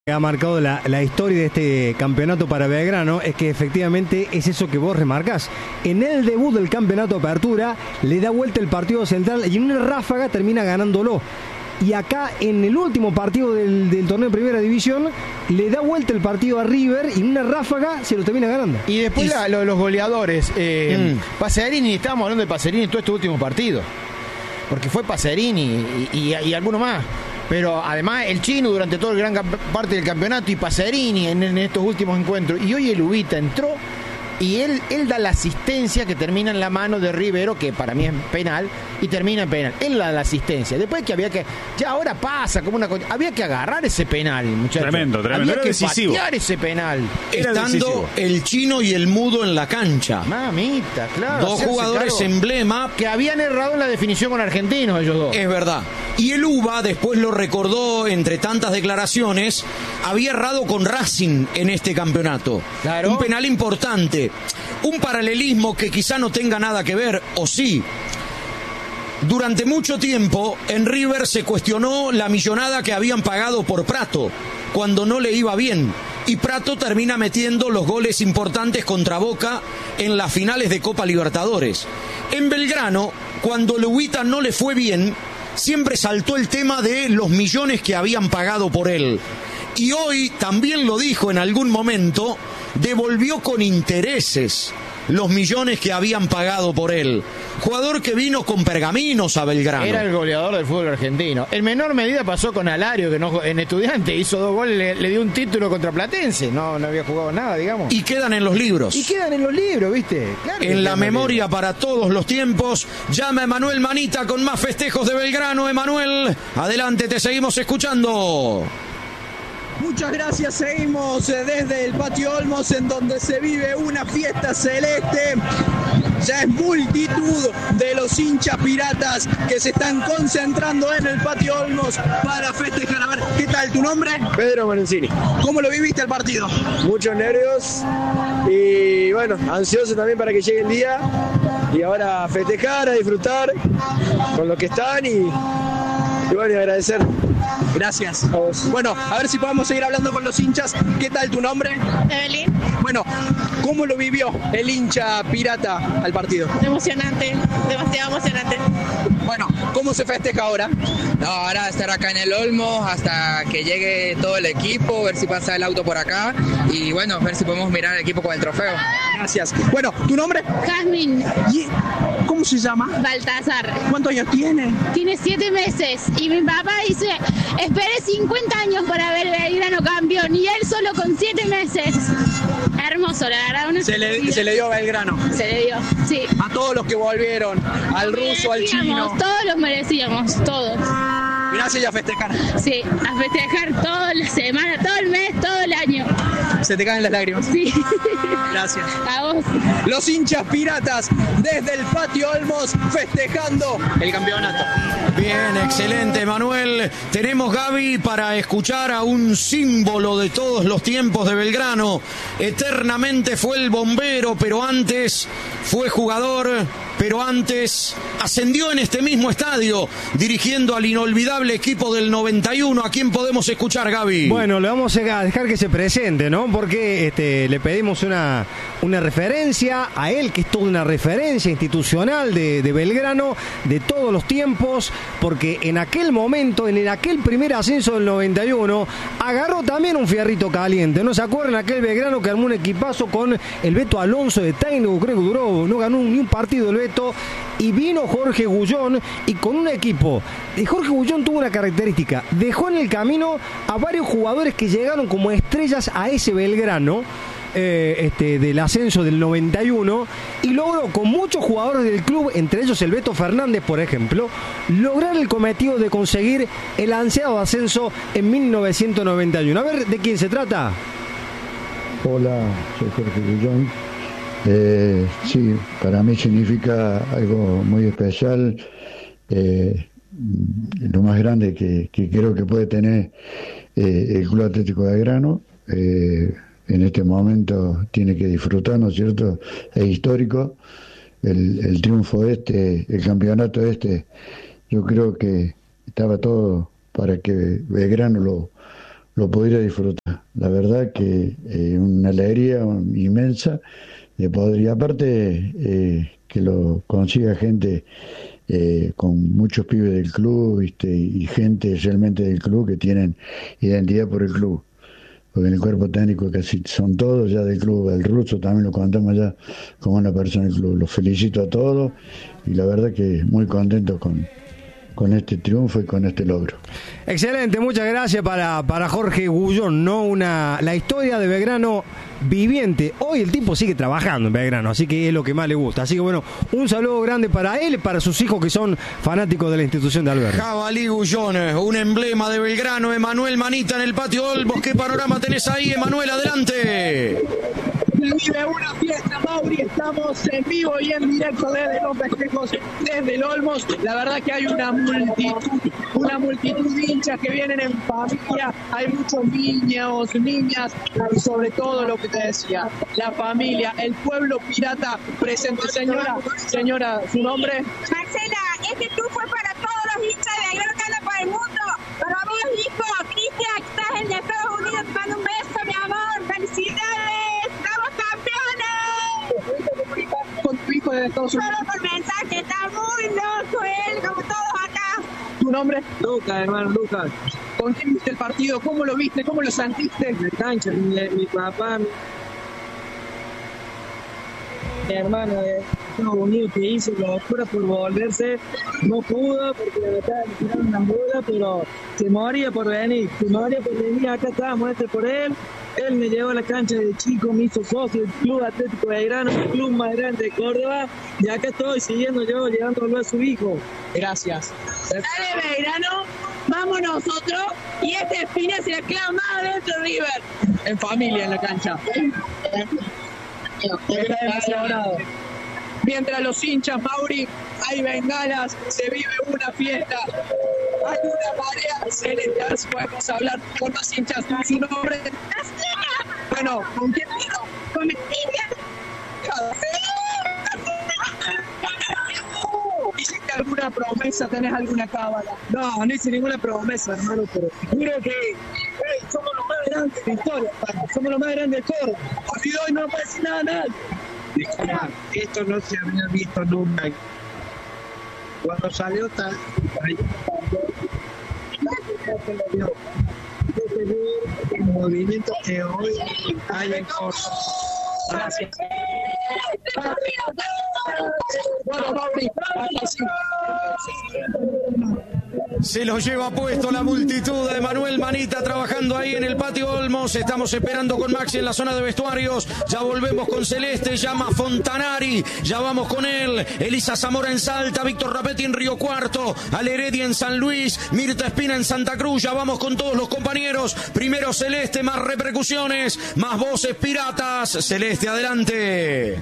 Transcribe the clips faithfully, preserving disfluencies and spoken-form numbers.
Ha marcado la, la historia de este campeonato para Belgrano es que efectivamente es eso que vos remarcás. En el debut del campeonato Apertura le da vuelta el partido central y en una ráfaga termina ganándolo. Y acá en el último partido del, del torneo de Primera División le da vuelta el partido a River y en una ráfaga se lo termina ganando. Y después y... La, lo, los goleadores. Eh, mm. Pacerini, estábamos hablando de Pacerini en todo este último partido. Porque fue Pacerini y, y, y alguno más. Pero además el Chino durante toda la gran parte del campeonato y Pacerini en, en estos últimos encuentros. Y hoy el Ubita entró y él, él da la asistencia que termina en la mano de Rivero, que para mí es penal, y termina en penal. Él da la asistencia. Después que había que... Ya ahora pasa como una cosa... Había que agarrar ese penal, muchachos. Tremendo, tremendo. Había Era que decisivo. patear ese penal. Estando decisivo. El Chino y el Mudo en la cancha. Mamita, claro. Dos jugadores emblema. Que habían errado en la definición con Argentinos ellos dos. Es verdad. Y el Uva, después lo recordó entre tantas declaraciones, había errado con Racing en este campeonato. Claro. Un penal importante. Un paralelismo que quizá no tenga nada que ver, o sí. Durante mucho tiempo en River se cuestionó la millonada que habían pagado por Prato cuando no le iba bien. Y Prato termina metiendo los goles importantes contra Boca en las finales de Copa Libertadores. En Belgrano, cuando Lubita no le fue bien, siempre saltó el tema de los millones que habían pagado por él. Y hoy también lo dijo en algún momento, devolvió con intereses los millones que habían pagado por él. Jugador que vino con pergaminos a Belgrano. Era el goleador del fútbol argentino. En menor medida pasó con Alario, que no, en Estudiante hizo dos goles, le, le dio un título contra Platense. No, no había jugado nada, digamos. Y quedan en los libros. Y quedan en los libros, ¿viste? Claro en la memoria para todos los tiempos. Llama Emanuel Manita con más festejos de Belgrano. Emanuel, adelante, te seguimos escuchando. Muchas gracias, seguimos desde el Patio Olmos en donde se vive una fiesta celeste. Ya es multitud de los hinchas piratas que se están concentrando en el Patio Olmos para festejar. A ver, ¿qué tal tu nombre? Pedro Manencini. ¿Cómo lo viviste el partido? Muchos nervios y bueno, ansioso también para que llegue el día y ahora a festejar, a disfrutar con lo que están y, y bueno, y agradecer. Gracias. Bueno, a ver si podemos seguir hablando con los hinchas. ¿Qué tal tu nombre? Evelyn. Bueno, ¿cómo lo vivió el hincha pirata al partido? Emocionante, demasiado emocionante. Bueno, ¿cómo se festeja ahora? No, ahora estar acá en el Olmo hasta que llegue todo el equipo, ver si pasa el auto por acá y bueno, ver si podemos mirar el equipo con el trofeo. Gracias. Bueno, ¿tu nombre? Jazmín. ¿Y cómo se llama? Baltasar. ¿Cuántos años tiene? Tiene siete meses y mi papá dice, esperé cincuenta años para ver Belgrano campeón y él solo con siete meses. Hermoso, la verdad. Una se, le, se le dio a Belgrano. Se le dio, sí. A todos los que volvieron, al ruso, al chino. Todos los merecíamos, todos. Gracias y a festejar. Sí, a festejar toda la semana, todo el mes, todo el año. Se te caen las lágrimas. Sí. Gracias. A vos. Los hinchas piratas desde el Patio Olmos festejando el campeonato. Bien, excelente, Manuel. Tenemos, Gaby, para escuchar a un símbolo de todos los tiempos de Belgrano. Eternamente fue el bombero, pero antes fue jugador, pero antes ascendió en este mismo estadio, dirigiendo al inolvidable equipo del noventa y uno. ¿A quién podemos escuchar, Gaby? Bueno, le vamos a dejar que se presente, ¿no? Porque este, le pedimos una, una referencia a él, que es toda una referencia institucional de, de Belgrano, de todos los tiempos, porque en aquel momento, en aquel primer ascenso del noventa y uno, agarró también un fierrito caliente. ¿No se acuerdan? Aquel Belgrano que armó un equipazo con el Beto Alonso de técnico, creo que duró, no ganó ni un partido el Beto, y vino Jorge Gullón, y con un equipo, y Jorge Gullón tuvo una característica, dejó en el camino a varios jugadores que llegaron como estrellas a ese Belgrano, eh, este, del ascenso del noventa y uno, y logró con muchos jugadores del club, entre ellos el Beto Fernández, por ejemplo, lograr el cometido de conseguir el ansiado ascenso en mil novecientos noventa y uno. A ver, ¿de quién se trata? Hola, soy Jorge Gullón. Eh, sí, para mí significa algo muy especial, eh, lo más grande que, que creo que puede tener eh, el Club Atlético Belgrano. Eh, en este momento tiene que disfrutar, ¿no es cierto? Es histórico el, el triunfo este, el campeonato este. Yo creo que estaba todo para que Belgrano lo, lo pudiera disfrutar. La verdad que eh, una alegría inmensa de poder, y aparte eh, que lo consiga gente eh, con muchos pibes del club, ¿viste? Y gente realmente del club que tienen identidad por el club, porque en el cuerpo técnico casi son todos ya del club. El ruso también lo contamos ya como una persona del club. Los felicito a todos y la verdad que muy contento con con este triunfo y con este logro. Excelente, muchas gracias para, para Jorge Gullón, ¿no? Una, la historia de Belgrano viviente. Hoy el tipo sigue trabajando en Belgrano, así que es lo que más le gusta. Así que bueno, un saludo grande para él y para sus hijos que son fanáticos de la institución de Alberdi. Jabalí Gullón, un emblema de Belgrano. Emanuel Manita en el patio Olmos. ¿Qué panorama tenés ahí, Emanuel? Adelante. Se vive una fiesta, Mauri, estamos en vivo y en directo desde los festejos, desde el Olmos. La verdad que hay una multitud, una multitud de hinchas que vienen en familia, hay muchos niños, niñas, y sobre todo lo que te decía, la familia, el pueblo pirata presente. Señora, señora, ¿su nombre? Marcela, este tour fue para todos los hinchas de Belgrano que andan por el mundo. Para vos, hijo, Cristian, que estás en Estados Unidos, te mando un beso, mi amor, felicidades. Con tu hijo de Estados Unidos. Solo por mensaje, está muy loco él, como todos acá. ¿Tu nombre? Lucas, hermano, Lucas. ¿Con quién viste el partido? ¿Cómo lo viste? ¿Cómo lo sentiste? En la cancha, mi, mi papá, mi, mi hermano de Estados Unidos que hizo la locura por volverse, no pudo porque la verdad le tiraron una bola, pero se moría por venir, se moría por venir, acá estábamos este por él. Él me llevó a la cancha de chico, me hizo socio del Club Atlético Belgrano, el club más grande de Córdoba, y acá estoy siguiendo yo, llevándolo a su hijo. Gracias. Dale, Belgrano, vamos nosotros, y este Espina se la clava más adentro de River. En familia, en la cancha. Está emocionado. Mientras los hinchas, Mauri, hay bengalas, se vive una fiesta, hay una marea celeste. A ver si podemos hablar con los hinchas. ¿Su nombre? Bueno, ¿con quién vino? Con Espina. ¿Hiciste alguna promesa? ¿Tenés alguna cábala? No, no hice ninguna promesa, hermano, pero juro que hey, somos los más grandes de historia, somos los más grandes de Córdoba. Olvidó y no puede decir nada, nada. Disculpa, esto no se había visto nunca. Cuando salió tal, el movimiento que hoy hay en Córdoba. Gracias. Bueno, Mauri, se lo lleva puesto la multitud de Emanuel Manita trabajando ahí en el patio Olmos. Estamos esperando con Maxi en la zona de vestuarios. Ya volvemos con Celeste, llama Fontanari, ya vamos con él. Elisa Zamora en Salta, Víctor Rapetti en Río Cuarto, Aleredia en San Luis, Mirta Espina en Santa Cruz. Ya vamos con todos los compañeros. Primero Celeste, más repercusiones, más voces piratas. Celeste, adelante.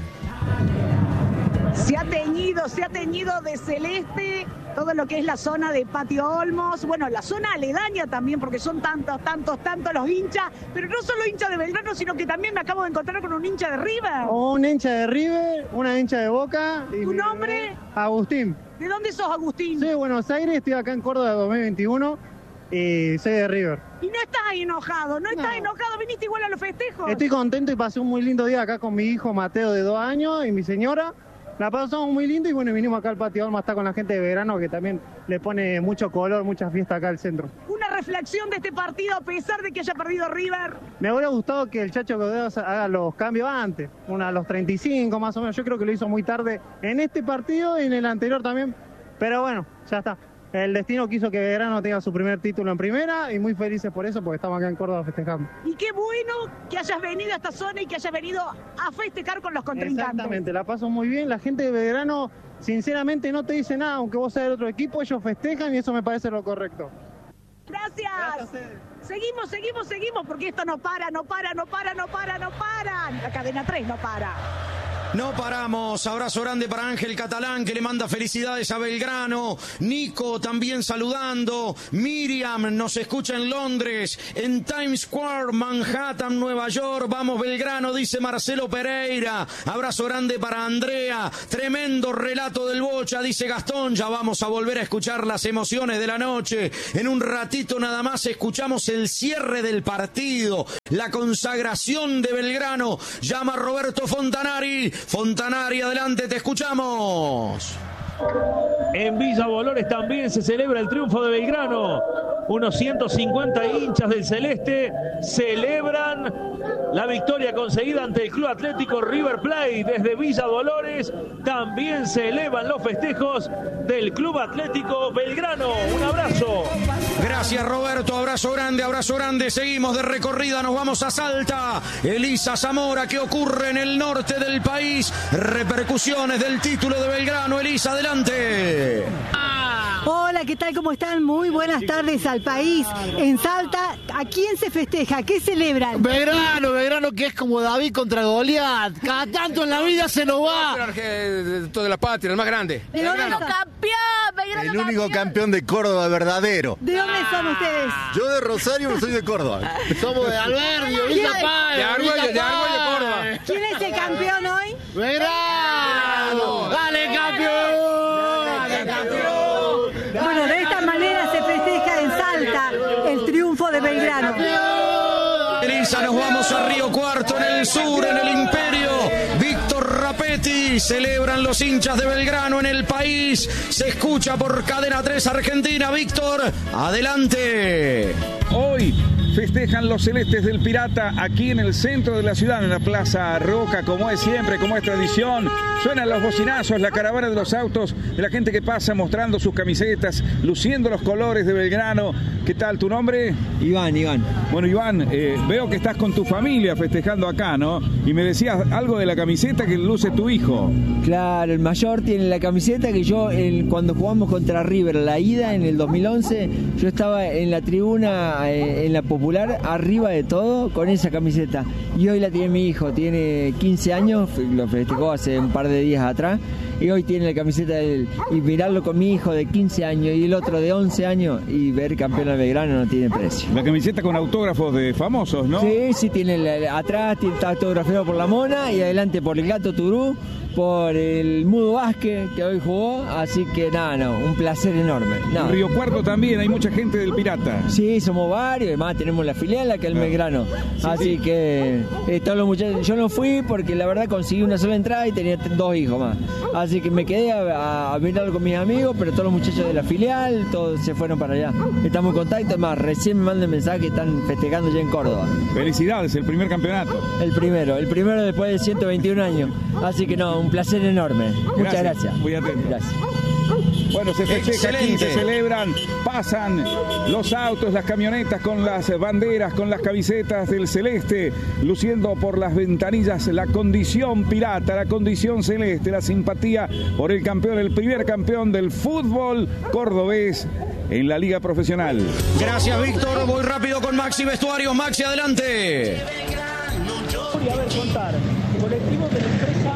Se ha teñido, se ha teñido de celeste todo lo que es la zona de Patio Olmos, bueno, la zona aledaña también, porque son tantos, tantos, tantos los hinchas, pero no solo hinchas de Belgrano, sino que también me acabo de encontrar con un hincha de River. Un hincha de River, una hincha de Boca. Y ¿tu nombre? Agustín. ¿De dónde sos, Agustín? Soy de Buenos Aires, estoy acá en Córdoba dos mil veintiuno y soy de River. Y no estás enojado, no estás no. enojado, viniste igual a los festejos. Estoy contento y pasé un muy lindo día acá con mi hijo Mateo de dos años y mi señora. La pasamos muy lindo y bueno, vinimos acá al Patio Olmos, está con la gente de Belgrano que también le pone mucho color, mucha fiesta acá al centro. Una reflexión de este partido a pesar de que haya perdido River. Me hubiera gustado que el Chacho Godeos haga los cambios antes, una a los treinta y cinco más o menos. Yo creo que lo hizo muy tarde en este partido y en el anterior también, pero bueno, ya está. El destino quiso que Belgrano tenga su primer título en primera y muy felices por eso porque estamos acá en Córdoba festejando. Y qué bueno que hayas venido a esta zona y que hayas venido a festejar con los contrincantes. Exactamente, la paso muy bien. La gente de Belgrano sinceramente no te dice nada, aunque vos seas del otro equipo, ellos festejan y eso me parece lo correcto. Gracias. Gracias. Seguimos, seguimos, seguimos porque esto no para, no para, no para, no para, no para. La cadena tres no para. No paramos, abrazo grande para Ángel Catalán que le manda felicidades a Belgrano, Nico también saludando, Miriam nos escucha en Londres, en Times Square, Manhattan, Nueva York, vamos Belgrano, dice Marcelo Pereira, abrazo grande para Andrea, tremendo relato del Bocha, dice Gastón, ya vamos a volver a escuchar las emociones de la noche, en un ratito nada más escuchamos el cierre del partido, la consagración de Belgrano, llama Roberto Fontanari. Fontanari, adelante, te escuchamos. En Villa Dolores también se celebra el triunfo de Belgrano. Unos ciento cincuenta hinchas del Celeste celebran la victoria conseguida ante el Club Atlético River Plate. Desde Villa Dolores también se elevan los festejos del Club Atlético Belgrano. Un abrazo. Gracias, Roberto. Abrazo grande, abrazo grande. Seguimos de recorrida, nos vamos a Salta. Elisa Zamora, ¿qué ocurre en el norte del país? Repercusiones del título de Belgrano. Elisa, adelante. Hola, ¿qué tal? ¿Cómo están? Muy buenas tardes al país. En Salta, ¿a quién se festeja? ¿Qué celebran? Belgrano, Belgrano que es como David contra Goliat. Cada tanto en la vida se nos va. De toda la patria, el más grande. ¿De dónde son? Campeón, Belgrano El único campeón. campeón de Córdoba verdadero. ¿De dónde son ustedes? Yo de Rosario, soy de Córdoba. Somos de Alberdio, Villa Paz. De Argüello, de Argüello, Córdoba. ¿Quién es el campeón hoy? Belgrano. ¡Dale, campeón! ¡Dale, campeón! Bueno, de esta manera se festeja en Salta el triunfo de Belgrano. Elisa, nos vamos a Río Cuarto, en el sur, en el Imperio. Víctor Rapetti, celebran los hinchas de Belgrano en el país. Se escucha por Cadena tres Argentina. Víctor, adelante. Hoy festejan los celestes del Pirata aquí en el centro de la ciudad, en la Plaza Roca, como es siempre, como es tradición. Suenan los bocinazos, la caravana de los autos, de la gente que pasa mostrando sus camisetas, luciendo los colores de Belgrano. ¿Qué tal tu nombre? Iván, Iván. Bueno, Iván, eh, veo que estás con tu familia festejando acá, ¿no? Y me decías algo de la camiseta que luce tu hijo. Claro, el mayor tiene la camiseta que yo, el, cuando jugamos contra River, la ida en el dos mil once, yo estaba en la tribuna, eh, en la popular, arriba de todo, con esa camiseta. Y hoy la tiene mi hijo, tiene quince años, lo festejó hace un par de días atrás, y hoy tiene la camiseta de él. Y mirarlo con mi hijo de quince años y el otro de once años y ver campeón al Belgrano no tiene precio. La camiseta con autógrafos de famosos, ¿no? Sí, sí, tiene la, atrás tiene, está autografiado por la Mona y adelante por el Gato Turú, por el Mudo Vázquez que hoy jugó, así que nada, no, un placer enorme. No. En Río Cuarto también hay mucha gente del Pirata. Sí, somos varios, además tenemos la filial acá en el Belgrano, sí, así sí. que eh, todos los muchachos, yo no fui porque la verdad conseguí una sola entrada y tenía dos hijos más, así que me quedé a, a mirarlo con mis amigos, pero todos los muchachos de la filial, todos se fueron para allá. Estamos en contacto, además recién me mandan mensaje que están festejando ya en Córdoba. Felicidades, el primer campeonato. El primero, el primero después de ciento veintiún años, así que no, un placer enorme. Muchas gracias. gracias. Muy atento. Gracias. Bueno, se festeja aquí, se celebran, pasan los autos, las camionetas con las banderas, con las camisetas del celeste, luciendo por las ventanillas la condición pirata, la condición celeste, la simpatía por el campeón, el primer campeón del fútbol cordobés en la liga profesional. Gracias, Víctor. Voy rápido con Maxi Vestuarios. Maxi, adelante. Voy a ver contar colectivo de la empresa,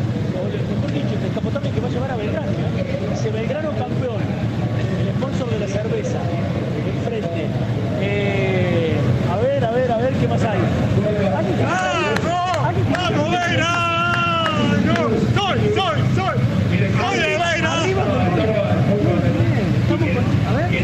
o mejor dicho, el capotame que va a llevar a Belgrano. Dice Belgrano campeón, el sponsor de la cerveza, enfrente. Eh, a ver, a ver, a ver qué más hay. ¡Vamos! ¡Vamos, Belgrano! ¡Soy, soy, soy! ¡Soy de Belgrano! A ver.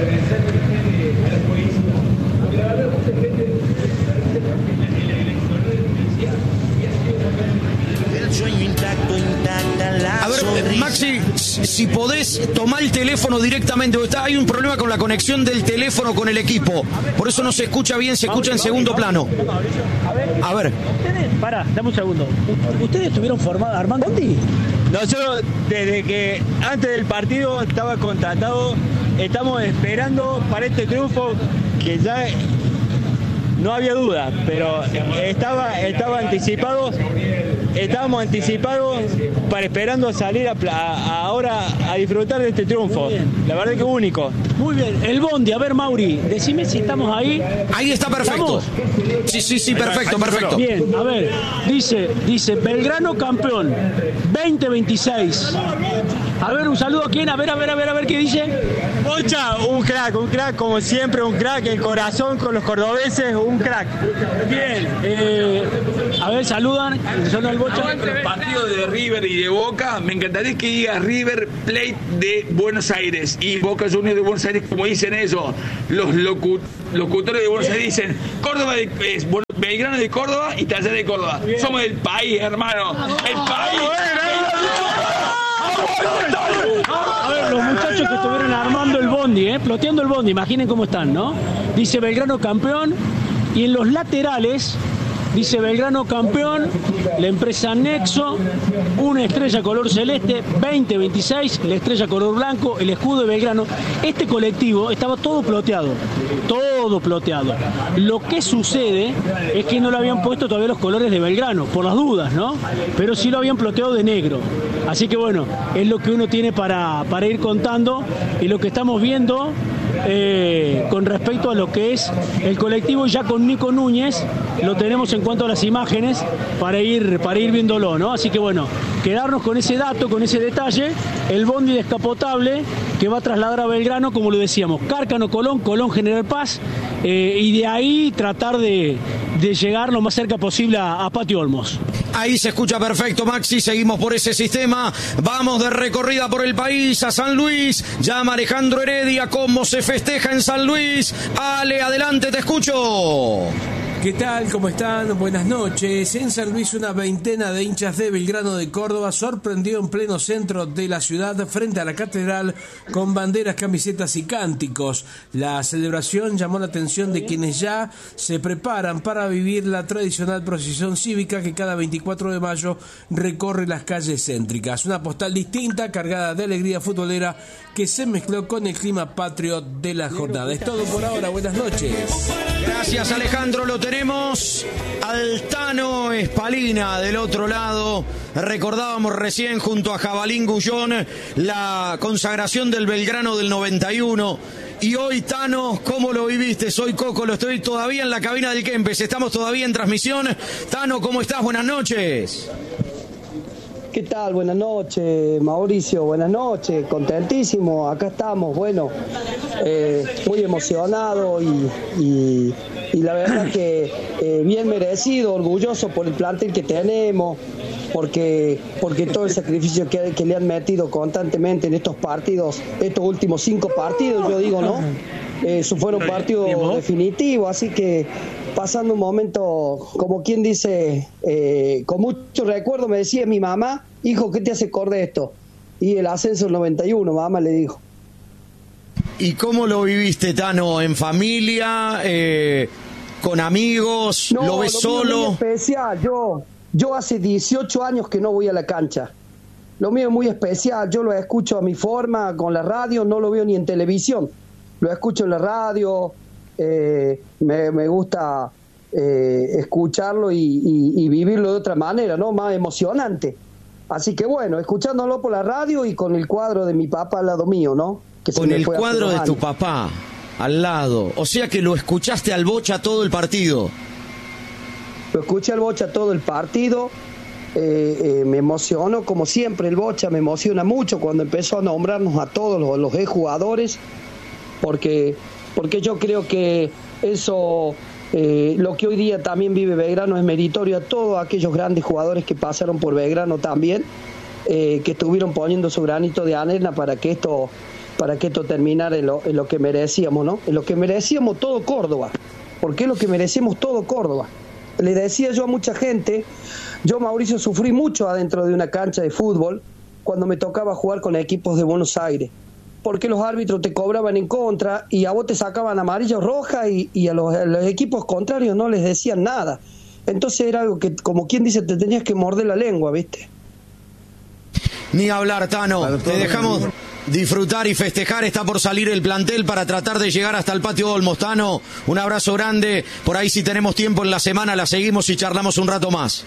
A ver, Maxi, si podés tomar el teléfono directamente, porque está, hay un problema con la conexión del teléfono con el equipo, por eso no se escucha bien, se escucha en segundo plano. A ver. Ustedes, pará, dame un segundo. ¿Ustedes estuvieron formados, Armando Bondi? Nosotros, desde que antes del partido estaba contratado, estamos esperando para este triunfo que ya no había duda, pero estaba, estaba anticipado, estábamos anticipados para esperando salir a, a- ahora a disfrutar de este triunfo. La verdad que único. Muy bien, el bondi, a ver Mauri, decime si estamos ahí. Ahí está perfecto. ¿Estamos? Sí, sí, sí, perfecto, perfecto. Bien, a ver, dice, dice Belgrano campeón, veinte veintiséis. A ver, un saludo a quién, a ver, a ver, a ver, a ver qué dice. Bocha, un crack, un crack, como siempre, un crack, el corazón con los cordobeses, un crack. Bien, eh, a ver, saludan, son al Bocha. Con el partido de River y de Boca, me encantaría que diga River Plate de Buenos Aires y Boca Juniors de Buenos Aires, como dicen eso. Los locu- locutores de Buenos Aires dicen Córdoba de, es Bol- Belgrano de Córdoba y Talleres de Córdoba. Somos del país, hermano. El país. A ver, los muchachos que estuvieron armando el bondi, eh, ploteando el bondi, imaginen cómo están, ¿no? Dice Belgrano campeón y en los laterales dice Belgrano campeón, la empresa Nexo, una estrella color celeste, veinte veintiséis, la estrella color blanco, el escudo de Belgrano. Este colectivo estaba todo ploteado, todo ploteado. Lo que sucede es que no le habían puesto todavía los colores de Belgrano, por las dudas, ¿no? Pero sí lo habían ploteado de negro. Así que bueno, es lo que uno tiene para, para ir contando y lo que estamos viendo eh, con respecto a lo que es el colectivo ya con Nico Núñez, lo tenemos en cuanto a las imágenes para ir, para ir viéndolo, ¿no? Así que bueno, quedarnos con ese dato, con ese detalle, el bondi descapotable que va a trasladar a Belgrano, como lo decíamos, Cárcano, Colón, Colón, General Paz, eh, y de ahí tratar de, de llegar lo más cerca posible a, a Patio Olmos. Ahí se escucha perfecto, Maxi, seguimos por ese sistema, vamos de recorrida por el país a San Luis, llama Alejandro Heredia, cómo se festeja en San Luis. Ale, adelante, te escucho. ¿Qué tal? ¿Cómo están? Buenas noches. En San Luis, una veintena de hinchas de Belgrano de Córdoba sorprendió en pleno centro de la ciudad frente a la catedral con banderas, camisetas y cánticos. La celebración llamó la atención de quienes ya se preparan para vivir la tradicional procesión cívica que cada veinticuatro de mayo recorre las calles céntricas. Una postal distinta, cargada de alegría futbolera que se mezcló con el clima patrio de la jornada. Es todo por ahora. Buenas noches. Gracias, Alejandro. Lo tenemos al Tano Espalina del otro lado. Recordábamos recién junto a Jabalín Gullón la consagración del Belgrano del noventa y uno. Y hoy, Tano, ¿cómo lo viviste? Soy Coco, lo estoy todavía en la cabina del Kempes. Estamos todavía en transmisión. Tano, ¿cómo estás? Buenas noches. ¿Qué tal? Buenas noches, Mauricio, buenas noches, contentísimo, acá estamos, bueno, eh, muy emocionado y, y, y la verdad que eh, bien merecido, orgulloso por el plantel que tenemos, porque, porque todo el sacrificio que, que le han metido constantemente en estos partidos, estos últimos cinco partidos, yo digo, ¿no? Eh, eso fueron partidos definitivos, así que pasando un momento, como quien dice, eh, con mucho recuerdo, me decía mi mamá, hijo, ¿qué te hace acordar de esto? Y el ascenso del noventa y uno, mamá le dijo. ¿Y cómo lo viviste, Tano? ¿En familia? Eh, ¿Con amigos? No, ¿Lo ves lo mío solo? es muy especial, yo, yo hace dieciocho años que no voy a la cancha. Lo mío es muy especial, yo lo escucho a mi forma, con la radio, no lo veo ni en televisión. Lo escucho en la radio, eh, me, me gusta eh, escucharlo y, y, y vivirlo de otra manera, ¿no? Más emocionante. Así que bueno, escuchándolo por la radio y con el cuadro de mi papá al lado mío, ¿no? Que se Con me el fue hace cuadro dos de tu años. papá al lado. O sea que lo escuchaste al Bocha todo el partido. Lo escuché al Bocha todo el partido, eh, eh, me emocionó como siempre, el Bocha me emociona mucho cuando empezó a nombrarnos a todos los, los exjugadores, porque, porque yo creo que eso, eh, lo que hoy día también vive Belgrano es meritorio a todos aquellos grandes jugadores que pasaron por Belgrano también, eh, que estuvieron poniendo su granito de arena para que esto, para que esto terminara en lo, en lo que merecíamos, ¿no? En lo que merecíamos todo Córdoba, porque es lo que merecemos todo Córdoba. Le decía yo a mucha gente, yo, Mauricio, sufrí mucho adentro de una cancha de fútbol cuando me tocaba jugar con equipos de Buenos Aires, porque los árbitros te cobraban en contra y a vos te sacaban amarilla o roja y, y a, los, a los equipos contrarios no les decían nada. Entonces era algo que, como quien dice, te tenías que morder la lengua, ¿viste? Ni hablar, Tano. Te dejamos, disfrutar y festejar. Está por salir el plantel para tratar de llegar hasta el patio Olmos. Tano, un abrazo grande. Por ahí si tenemos tiempo en la semana la seguimos y charlamos un rato más.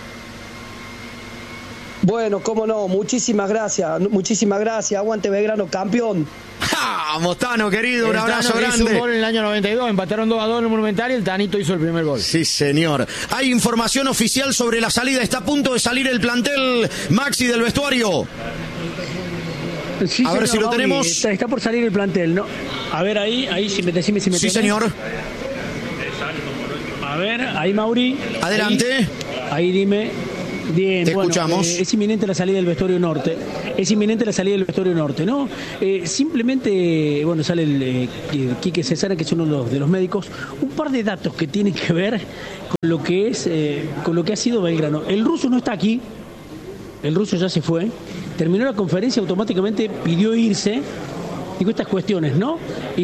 Bueno, cómo no, muchísimas gracias, muchísimas gracias. Aguante Belgrano, campeón. ¡Ja! Tano, querido, un el abrazo Tano grande. Hizo un gol en el año noventa y dos, empataron dos a dos en el Monumental y el Tanito hizo el primer gol. Sí, señor. Hay información oficial sobre la salida. Está a punto de salir el plantel, Maxi, del vestuario. Sí, a ver señor, si lo Mauri, tenemos. Está, está por salir el plantel, ¿no? A ver ahí, ahí, si me decime si me Sí, tenés. señor. A ver, ahí Mauri. Adelante. Ahí, ahí dime. Bien, Te bueno, escuchamos. Eh, es inminente la salida del vestuario norte. Es inminente la salida del vestuario norte, ¿no? Eh, simplemente, bueno, sale el eh, Quique Cesara, que es uno de los, de los médicos. Un par de datos que tienen que ver con lo que es, eh, con lo que ha sido Belgrano. El ruso no está aquí. El ruso ya se fue. Terminó la conferencia, automáticamente pidió irse. Digo, estas cuestiones, ¿no?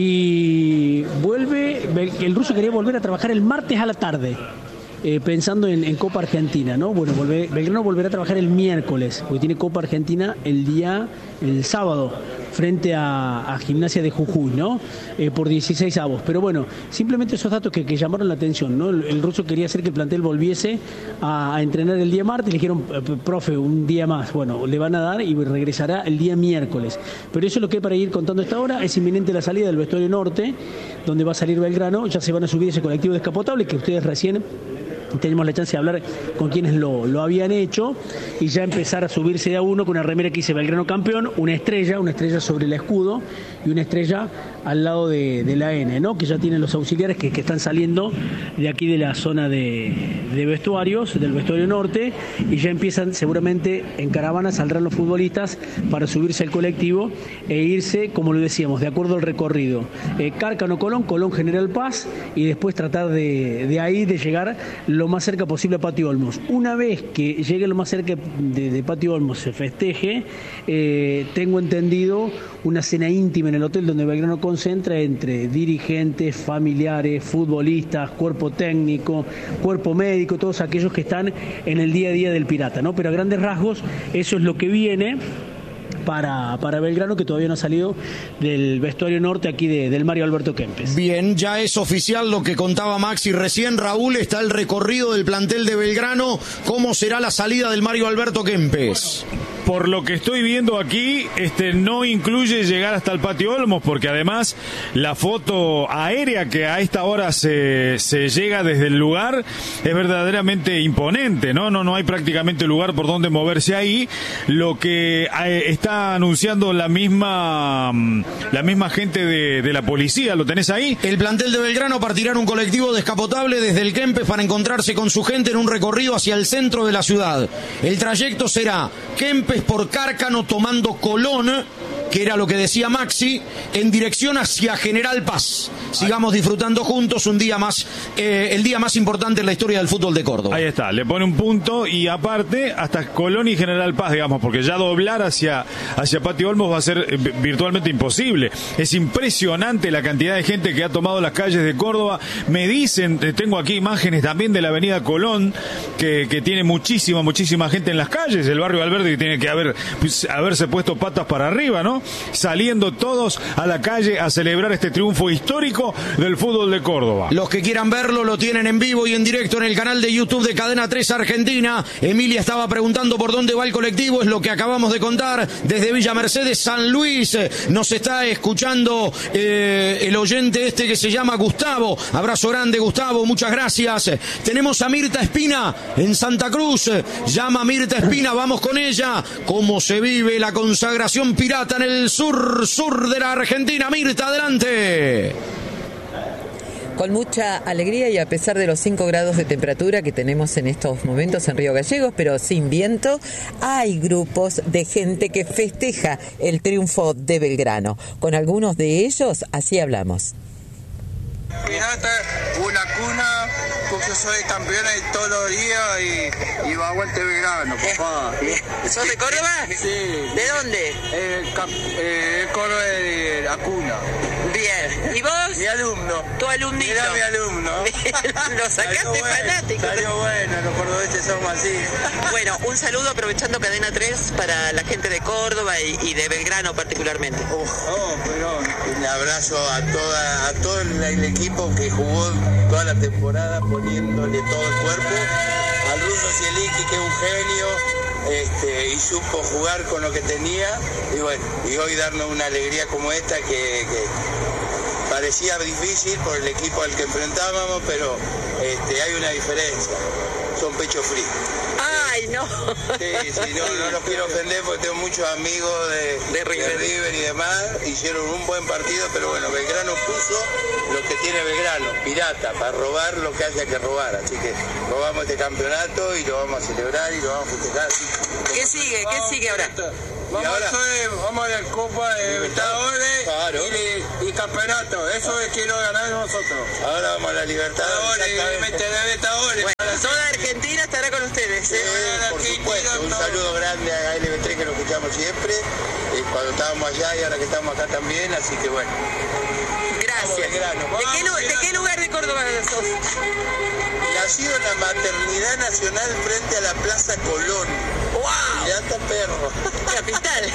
Y vuelve, el ruso quería volver a trabajar el martes a la tarde. Eh, pensando en, en Copa Argentina, ¿no? Bueno, volver, Belgrano volverá a trabajar el miércoles, porque tiene Copa Argentina el día, el sábado, frente a, a Gimnasia de Jujuy, ¿no? Eh, por dieciséis avos. Pero bueno, simplemente esos datos que, que llamaron la atención, ¿no? El, el ruso quería hacer que el plantel volviese a, a entrenar el día martes, le dijeron, profe, un día más. Bueno, le van a dar y regresará el día miércoles. Pero eso es lo que hay para ir contando esta hora. Es inminente la salida del vestuario norte, donde va a salir Belgrano. Ya se van a subir ese colectivo descapotable que ustedes recién tenemos la chance de hablar con quienes lo, lo habían hecho y ya empezar a subirse de a uno con una remera que dice Belgrano campeón, una estrella, una estrella sobre el escudo y una estrella al lado de, de la N, ¿no? Que ya tienen los auxiliares que, que están saliendo de aquí de la zona de, de vestuarios, del vestuario norte, y ya empiezan seguramente en caravana, saldrán los futbolistas para subirse al colectivo e irse, como lo decíamos, de acuerdo al recorrido. Eh, Cárcano, Colón, Colón, General Paz, y después tratar de, de ahí de llegar lo más cerca posible a Patio Olmos. Una vez que llegue lo más cerca de, de Patio Olmos, se festeje, eh, tengo entendido una cena íntima en el hotel donde Belgrano concentra entre dirigentes, familiares, futbolistas, cuerpo técnico, cuerpo médico, todos aquellos que están en el día a día del Pirata, ¿no? Pero a grandes rasgos eso es lo que viene para, para Belgrano, que todavía no ha salido del vestuario norte aquí de, del Mario Alberto Kempes. Bien, ya es oficial lo que contaba Maxi recién. Raúl, está el recorrido del plantel de Belgrano. ¿Cómo será la salida del Mario Alberto Kempes? Por lo que estoy viendo aquí, este no incluye llegar hasta el Patio Olmos, porque además la foto aérea que a esta hora se, se llega desde el lugar es verdaderamente imponente, ¿no? No, no hay prácticamente lugar por donde moverse ahí. Lo que está anunciando la misma la misma gente de, de la policía, ¿lo tenés ahí? El plantel de Belgrano partirá en un colectivo descapotable desde el Kempes para encontrarse con su gente en un recorrido hacia el centro de la ciudad. El trayecto será Kempes por Cárcano tomando Colón, que era lo que decía Maxi, en dirección hacia General Paz. Sigamos disfrutando juntos un día más, eh, el día más importante en la historia del fútbol de Córdoba. Ahí está, le pone un punto y aparte hasta Colón y General Paz, digamos, porque ya doblar hacia, hacia Patio Olmos va a ser eh, virtualmente imposible. Es impresionante la cantidad de gente que ha tomado las calles de Córdoba. Me dicen, eh, tengo aquí imágenes también de la avenida Colón, que, que tiene muchísima, muchísima gente en las calles. El barrio Alberdi que tiene que haber, pues, haberse puesto patas para arriba, ¿no? Saliendo todos a la calle a celebrar este triunfo histórico del fútbol de Córdoba. Los que quieran verlo lo tienen en vivo y en directo en el canal de YouTube de Cadena tres Argentina. Emilia estaba preguntando por dónde va el colectivo, es lo que acabamos de contar desde Villa Mercedes, San Luis. Nos está escuchando eh, el oyente este que se llama Gustavo. Abrazo grande, Gustavo, muchas gracias. Tenemos a Mirta Espina en Santa Cruz. Llama a Mirta Espina, vamos con ella. ¿Cómo se vive la consagración pirata en el sur, sur de la Argentina? Mirta, adelante. Con mucha alegría y a pesar de los cinco grados de temperatura que tenemos en estos momentos en Río Gallegos, pero sin viento, hay grupos de gente que festeja el triunfo de Belgrano. Con algunos de ellos, así hablamos. Pirata, una cuna, porque yo soy campeón todos los días y, y va aguante Belgrano, papá. ¿Sos de Córdoba? Sí. ¿De dónde? Eh, cap, eh, Córdoba de la cuna. Bien. bien. ¿Y vos? Mi alumno. Tu alumnito. Era mi alumno. Lo sacaste bueno, fanático. Salió bueno, los cordobeses somos así. Bueno, un saludo aprovechando Cadena tres para la gente de Córdoba y, y de Belgrano particularmente. Uf, oh, pero un abrazo a toda, a todo el, el equipo que jugó toda la temporada poniéndole todo el cuerpo. Al ruso Zielinski, que es un genio. Este, y supo jugar con lo que tenía y bueno, y hoy darnos una alegría como esta que, que parecía difícil por el equipo al que enfrentábamos, pero este, hay una diferencia, son pecho frío. ¡Ay, no! Sí, sí, no, no los quiero ofender porque tengo muchos amigos de, de, River. de River y demás, hicieron un buen partido, pero bueno, Belgrano puso lo que tiene Belgrano, pirata, para robar lo que haya que robar, así que robamos este campeonato y lo vamos a celebrar y lo vamos a festejar. ¿Qué sigue? ¿Qué sigue ahora? Vamos, ahora, eso es, vamos a la Copa de Libertadores, claro. y, y campeonato, eso es quiero ganar nosotros. Ahora vamos a la Libertadores, de Libertadores. Bueno, toda Argentina estará con ustedes. ¿eh? Sí, por supuesto, un saludo grande a L B tres que lo escuchamos siempre, eh, cuando estábamos allá y ahora que estamos acá también, así que bueno. Gracias. ¿De qué, ¿De qué lugar de Córdoba sos? Nacido en la Maternidad Nacional frente a la Plaza Colón. ¡Wow! Pirata perro. Capital.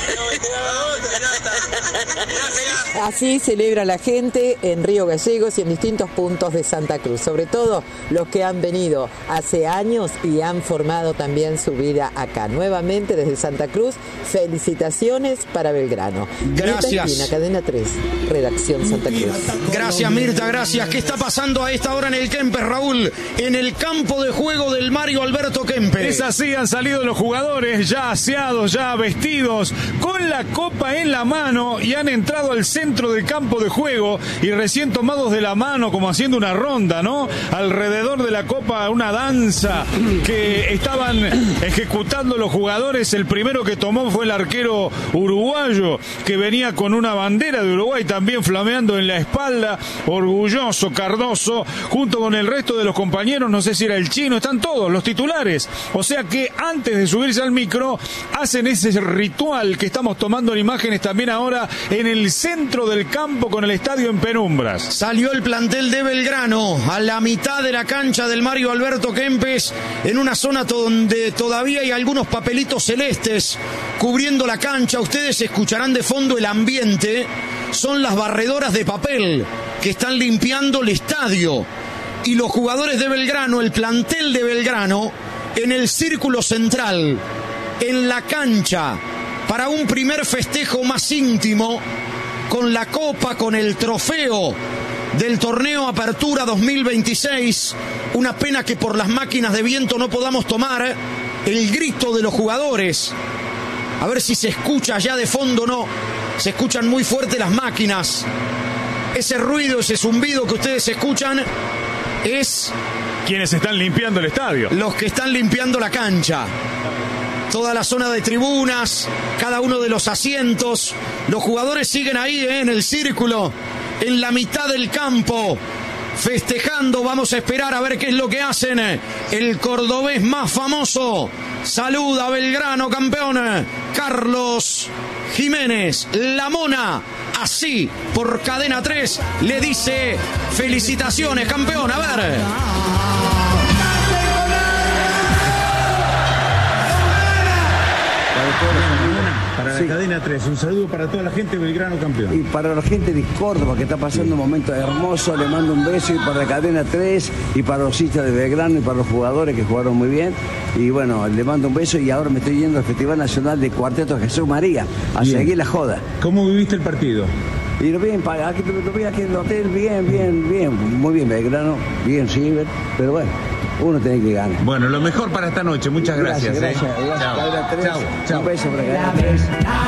Así celebra la gente en Río Gallegos y en distintos puntos de Santa Cruz, sobre todo los que han venido hace años y han formado también su vida acá. Nuevamente desde Santa Cruz, felicitaciones para Belgrano. Gracias. Mirta Espina, Cadena tres, Redacción Santa Cruz. Gracias, Mirta, gracias. ¿Qué está pasando a esta hora en el Kempes, Raúl? En el campo de juego del Mario Alberto Kempes. Es así, han salido los jugadores ya aseados, ya vestidos, con la copa en la mano y han entrado al centro del campo de juego y recién tomados de la mano como haciendo una ronda, ¿no? Alrededor de la copa, una danza que estaban ejecutando los jugadores. El primero que tomó fue el arquero uruguayo que venía con una bandera de Uruguay también flameando en la espalda, orgulloso Cardoso, junto con el resto de los compañeros, no sé si era el chino, están todos los titulares. O sea que antes de subirse al micro hacen ese ritual que estamos tomando en imágenes también ahora en el centro del campo con el estadio en penumbras. Salió el plantel de Belgrano a la mitad de la cancha del Mario Alberto Kempes, en una zona donde todavía hay algunos papelitos celestes cubriendo la cancha. Ustedes escucharán de fondo el ambiente. Son las barredoras de papel que están limpiando el estadio. Y los jugadores de Belgrano, el plantel de Belgrano, en el círculo central, en la cancha, para un primer festejo más íntimo, con la copa, con el trofeo del torneo Apertura dos mil veintiséis. Una pena que por las máquinas de viento no podamos tomar el grito de los jugadores. A ver si se escucha allá de fondo, no. Se escuchan muy fuerte las máquinas. Ese ruido, ese zumbido que ustedes escuchan es... quienes están limpiando el estadio. Los que están limpiando la cancha. Toda la zona de tribunas, cada uno de los asientos. Los jugadores siguen ahí, ¿eh? En el círculo, en la mitad del campo, festejando. Vamos a esperar a ver qué es lo que hacen. El cordobés más famoso saluda a Belgrano, campeón. Carlos Jiménez, la Mona, así por Cadena tres, le dice felicitaciones, campeón. A ver. Para la sí. Cadena tres, un saludo para toda la gente de Belgrano, campeón. Y para la gente de Córdoba que está pasando sí. un momento hermoso, le mando un beso, y para la Cadena tres, y para los hinchas de Belgrano, y para los jugadores que jugaron muy bien. Y bueno, le mando un beso, y ahora me estoy yendo al Festival Nacional de Cuarteto Jesús María, a bien. seguir la joda. ¿Cómo viviste el partido? Y lo vi, aquí, lo vi aquí en el hotel, bien, bien, bien, muy bien Belgrano, bien River, pero bueno, uno tiene que ganar. Bueno, lo mejor para esta noche, muchas gracias. Gracias, ¿eh? gracias. gracias. Chao. Chao. Un beso para Cadena tres.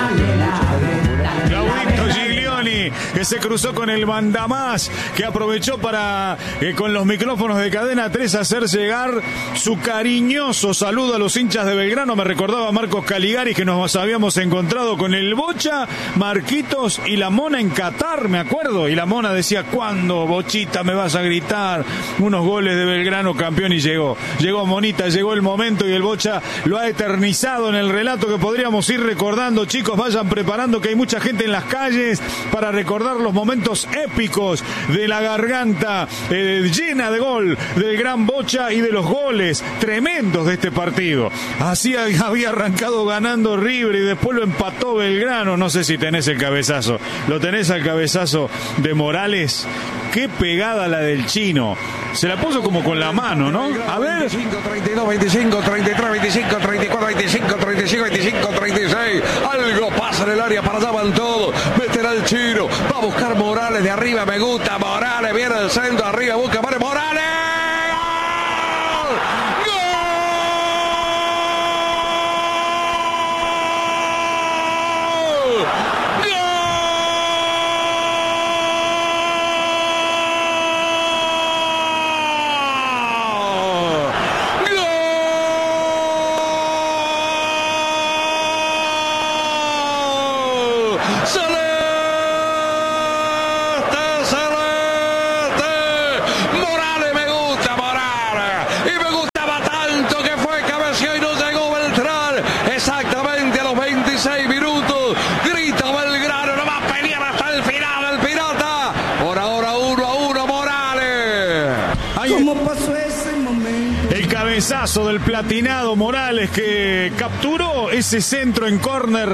Claudito Giglioni, que se cruzó con el mandamás, que aprovechó para, eh, con los micrófonos de Cadena tres, hacer llegar su cariñoso saludo a los hinchas de Belgrano. Me recordaba a Marcos Caligari, que nos habíamos encontrado con el Bocha, Marquitos y la Mona en Qatar, me acuerdo. Y la Mona decía, ¿cuándo, Bochita, me vas a gritar unos goles de Belgrano campeón? Y llegó, llegó Monita, llegó el momento, y el Bocha lo ha eternizado en el relato que podríamos ir recordando. Chicos, vayan preparando, que hay mucha gente en las calles para recordar los momentos épicos de la garganta eh, llena de gol del gran Bocha y de los goles tremendos de este partido. Así había arrancado ganando River y después lo empató Belgrano. No sé si tenés el cabezazo. ¿Lo tenés al cabezazo de Morales? Qué pegada la del chino. Se la puso como con la mano, ¿no? A ver. veinticinco, treinta y dos, veinticinco, treinta y tres, veinticinco, treinta y cuatro, veinticinco, treinta y cinco, veinticinco, treinta y seis. Algo pasa en el área, para allá van todos. Meterá el chino. Va a buscar Morales de arriba. Me gusta Morales. Viene el centro arriba. Busca Morales. ¡Morales! Del platinado Morales, que capturó ese centro en córner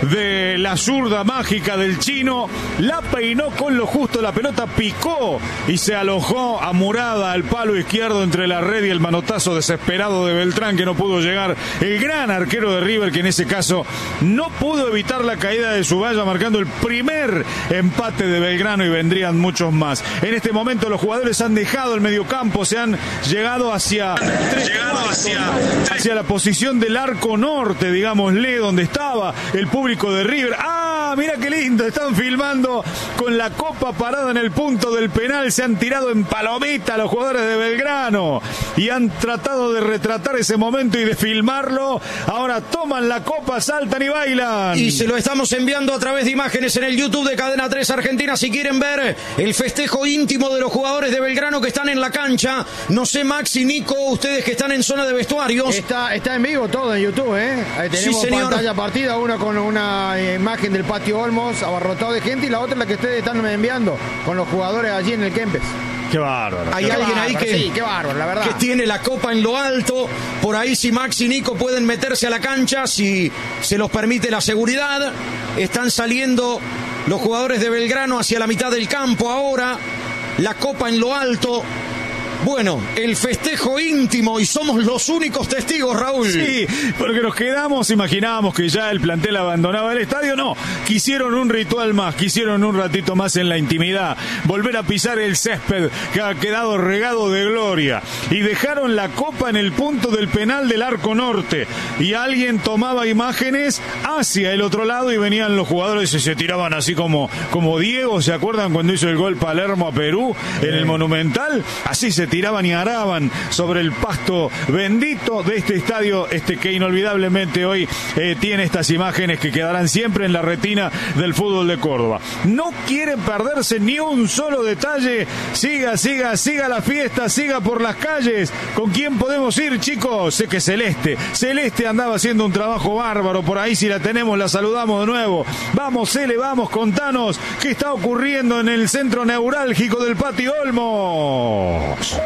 de la zurda mágica del chino, la peinó con lo justo, la pelota picó y se alojó amurada al palo izquierdo entre la red y el manotazo desesperado de Beltrán, que no pudo llegar. El gran arquero de River, que en ese caso no pudo evitar la caída de su valla, marcando el primer empate de Belgrano, y vendrían muchos más. En este momento los jugadores han dejado el mediocampo, se han llegado hacia llegado hacia, hacia la posición del arco norte, digámosle, donde estaba el público de River. ¡Ah, mira qué lindo! Están filmando con la copa parada en el punto del penal. Se han tirado en palomita los jugadores de Belgrano y han tratado de retratar ese momento y de filmarlo. Ahora toman la copa, saltan y bailan. Y se lo estamos enviando a través de imágenes en el YouTube de Cadena tres Argentina. Si quieren ver el festejo íntimo de los jugadores de Belgrano que están en la cancha. No sé, Max y Nico, ustedes que están en zona de vestuarios. Está, está en vivo todo en YouTube, ¿eh? Ahí tenemos sí, pantalla partida, una con una imagen del patio Olmos abarrotado de gente, y la otra es la que ustedes están enviando con los jugadores allí en el Kempes. Qué bárbaro. Hay qué alguien bárbaro, ahí que, sí, qué bárbaro, la verdad, que tiene la copa en lo alto. Por ahí, si Max y Nico pueden meterse a la cancha, si se los permite la seguridad. Están saliendo los jugadores de Belgrano hacia la mitad del campo ahora. La copa en lo alto. Bueno, el festejo íntimo, y somos los únicos testigos, Raúl. Sí, porque nos quedamos, imaginábamos que ya el plantel abandonaba el estadio. No, quisieron un ritual más, quisieron un ratito más en la intimidad, volver a pisar el césped que ha quedado regado de gloria, y dejaron la copa en el punto del penal del arco norte, y alguien tomaba imágenes hacia el otro lado y venían los jugadores y se tiraban así como, como Diego, ¿se acuerdan cuando hizo el gol Palermo a Perú en el Monumental? Así se tiraban y araban sobre el pasto bendito de este estadio, este que inolvidablemente hoy eh, tiene estas imágenes que quedarán siempre en la retina del fútbol de Córdoba. No quieren perderse ni un solo detalle. Siga, siga, siga la fiesta, siga por las calles. ¿Con quién podemos ir, chicos? Sé que Celeste, Celeste andaba haciendo un trabajo bárbaro por ahí. Si la tenemos, la saludamos de nuevo. Vamos, Cele, vamos, contanos qué está ocurriendo en el centro neurálgico del Patio Olmos.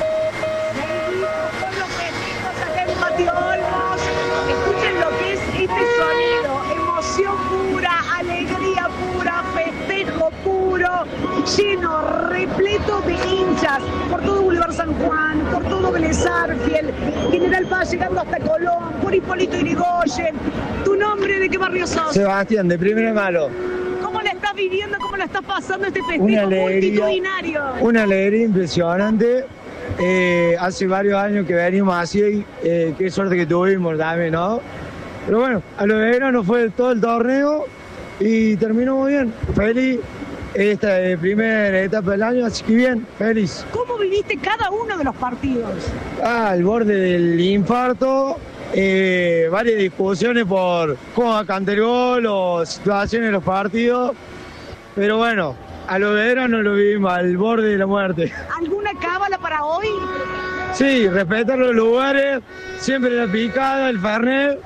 Escuchen lo que es este sonido, emoción pura, alegría pura, festejo puro, lleno, repleto de hinchas, por todo Boulevard San Juan, por todo Vélez Arfiel, General Paz llegando hasta Colón, por Hipólito Yrigoyen. ¿Tu nombre, de qué barrio sos? Sebastián, de Primero Malo. ¿Cómo la estás viviendo, cómo la estás pasando este festejo una alegría, multitudinario? Una alegría impresionante. Eh, hace varios años que venimos así, eh, qué suerte que tuvimos también, ¿no? Pero bueno, a lo de verano fue todo el torneo y terminó muy bien. Feliz esta eh, primera etapa del año, así que bien, feliz. ¿Cómo viviste cada uno de los partidos? Ah, al borde del infarto, eh, varias discusiones por cómo va a cantar el gol o situaciones de los partidos, pero bueno, a lo de verano lo vivimos al borde de la muerte. ¿Alguna cábala para hoy? Sí, respetar los lugares, siempre la picada, el fernet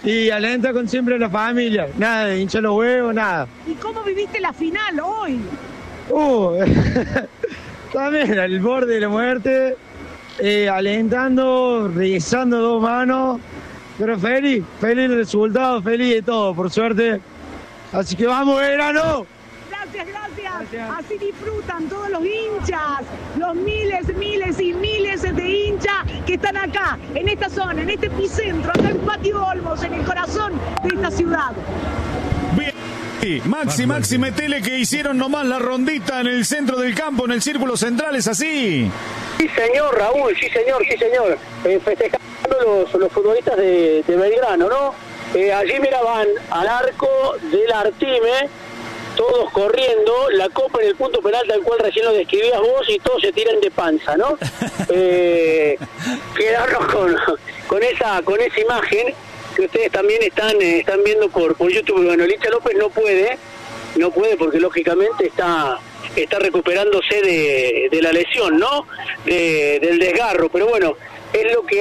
y alenta con siempre la familia. Nada de hinchar los huevos, nada. ¿Y cómo viviste la final hoy? Uh, también al borde de la muerte, eh, alentando, rezando dos manos, pero feliz, feliz del resultado, feliz de todo, por suerte. Así que vamos, Belgrano. Gracias, gracias. Así disfrutan todos los hinchas, los miles, miles y miles de hinchas que están acá, en esta zona, en este epicentro, acá en Patio Olmos, en el corazón de esta ciudad. Bien. Maxi, Maxi, metele que hicieron nomás la rondita en el centro del campo, en el círculo central, ¿es así? Sí, señor, Raúl, sí, señor, sí, señor. Eh, festejando los, los futbolistas de, de Belgrano, ¿no? Eh, allí, mira, van al arco del Artime, todos corriendo, la copa en el punto penal tal cual recién lo describías vos y todos se tiran de panza, ¿no? Eh, quedarnos con, con, esa, con esa imagen que ustedes también están eh, están viendo por, por YouTube. Bueno, Licha López no puede, no puede porque lógicamente está está recuperándose de, de la lesión, ¿no? De, del desgarro, pero bueno, es lo que